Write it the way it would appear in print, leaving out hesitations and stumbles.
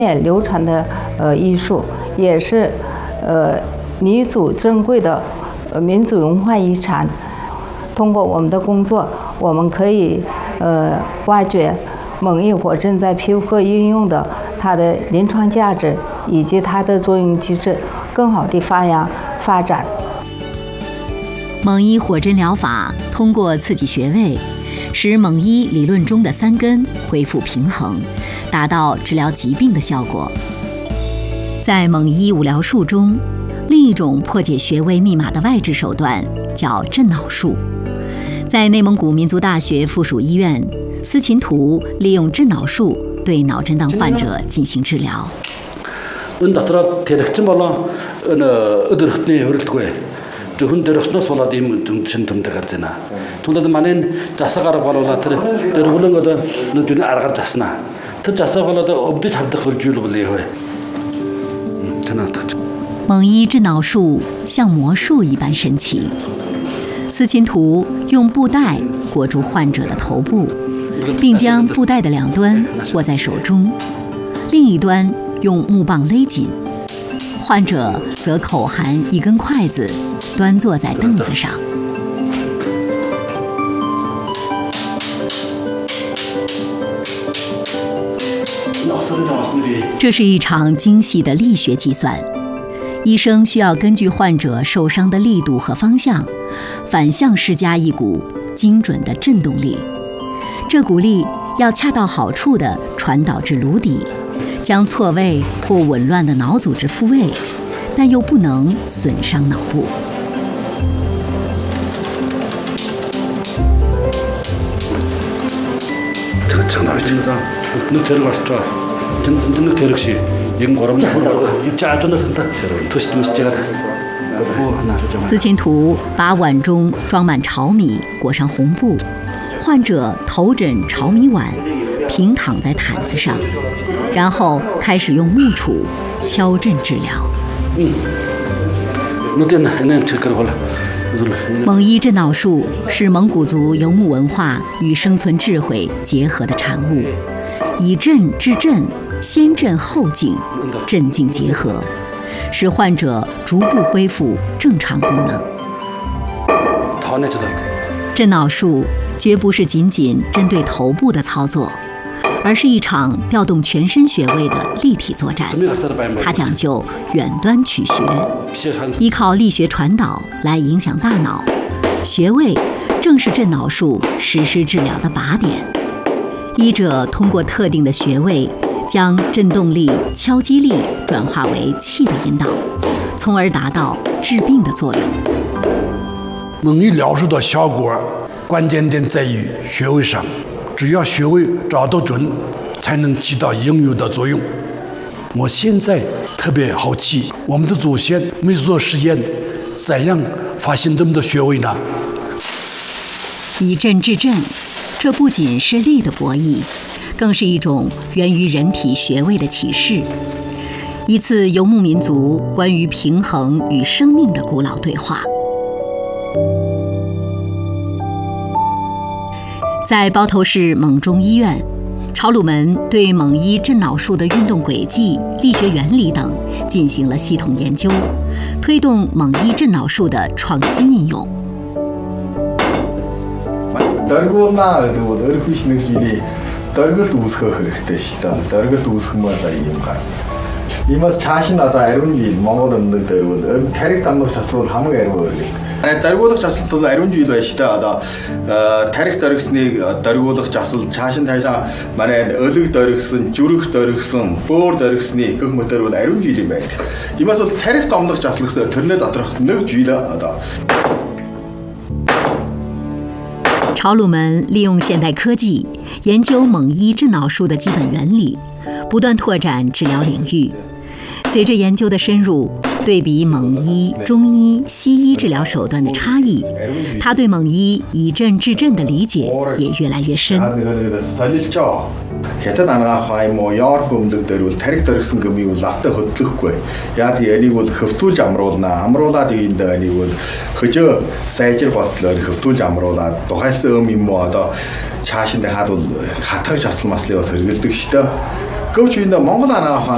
流传的艺术，也是弥足珍贵的民族文化遗产。通过我们的工作，我们可以挖掘锰异火针在皮肤科应用的它的临床价值以及它的作用机制，更好地发展。 锰异火针疗法通过刺激穴位，使锰异理论中的3根恢复平衡，达到治疗疾病的效果。在锰异五疗术中，另一种破解穴位密码的外治手段叫震脑术。在内蒙古民族大学附属医院，司琴图利用震脑术对脑震荡患者进行治疗。 조금 데려서는 솔라디면 좀 신tum들 같잖아. 통다도 많은 자사가라 발로나 데려오는 거다. 너는 알아가 잤으나. 더 자사가라도 업도 잡다 걸줄로 볼래요. 锰异震脑术像魔术一般神奇。司琴图用布带裹住患者的头部，并将布带的2端握在手中，另一端用木棒勒紧。患者则口含一根筷子，端坐在凳子上。这是一场精细的力学计算，医生需要根据患者受伤的力度和方向，反向施加一股精准的振动力。这股力要恰到好处地传导至颅底，将错位或紊乱的脑组织复位，但又不能损伤脑部。司琴图把碗中装满炒米，裹上红布，患者头枕炒米碗，平躺在毯子上，然后开始用木杵敲震治疗。锰异震脑术是蒙古族游牧文化与生存智慧结合的产物，以震治震，先震后静，震静结合，使患者逐步恢复正常功能。震脑术绝不是仅仅针对头部的操作，而是一场调动全身穴位的立体作战。它讲究远端取穴，依靠力学传导来影响大脑。穴位正是震脑术实施治疗的靶点。医者通过特定的穴位，将振动力、敲击力转化为气的引导，从而达到治病的作用。 锰异疗术的效果关键点在于穴位上，只要穴位找得准，才能起到应有的作用。我现在特别好奇，我们的祖先没做实验，怎样发现这么多穴位呢？ 以震治震，这不仅是力的博弈，更是一种源于人体穴位的启示，一次游牧民族关于平衡与生命的古老对话。在包头市锰中医院，朝鲁门对锰异震脑术的运动轨迹、力学原理等进行了系统研究，推动锰异震脑术的创新应用。 Имас чаашин одоо ариун жил Монгол өмнөд дөрвөл тариг дамнах часлууд хамаг ариун өргөв. Даргуулах часлт бол ариун жил байж та одоо тариг дөргсныг даргуулах часл чаашин тайсан манай өлөг дөргсөн, зүрх дөргсөн, бөөр дөргсний гэх мэтэр бол ариун жил юм байна. Имас бол тариг дамнах часлах тэрнээ доторх нэг жил одоо。 朝鲁门利用现代科技研究锰异震脑术的基本原理，不断拓展治疗领域。随着研究的深入，对比锰医、中医、西医治疗手段的差异，他对锰医以震治震的理解也越来越深。 Хятад анагаах юм уу, Европ өмнөд дээр бол тариг дөргсөн гэмийг бол автаа хөдлөхгүй. Яг энийг бол хөвтүүлж амруулна. Амруулаад энд энийг бол хөжөө сайжир бодлоор хөвтүүлж амруулаад тухайлсан юм уу одоо чаашинд хаад бол хатгаж асал маслыг бас хэрэгэлдэг шүү дээ. Гэвч энэ Монгол анагаах